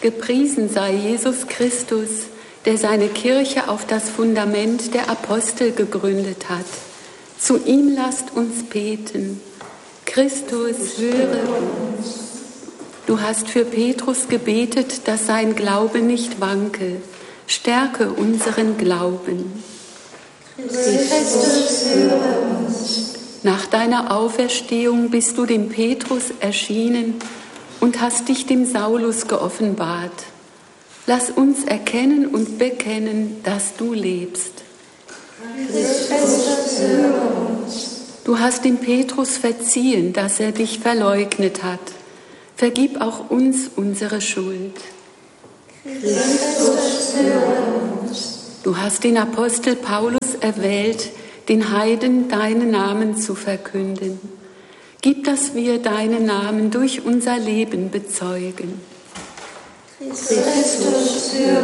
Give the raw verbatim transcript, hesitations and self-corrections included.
Gepriesen sei Jesus Christus, der seine Kirche auf das Fundament der Apostel gegründet hat. Zu ihm lasst uns beten. Christus, höre uns. Du hast für Petrus gebetet, dass sein Glaube nicht wanke. Stärke unseren Glauben. Christus, höre uns. Nach deiner Auferstehung bist du dem Petrus erschienen und hast dich dem Saulus geoffenbart. Lass uns erkennen und bekennen, dass du lebst. Christus, höre uns. Du hast dem Petrus verziehen, dass er dich verleugnet hat. Vergib auch uns unsere Schuld. Christus, höre uns. Du hast den Apostel Paulus erwählt, den Heiden deinen Namen zu verkünden. Gib, dass wir deinen Namen durch unser Leben bezeugen. Christus, höre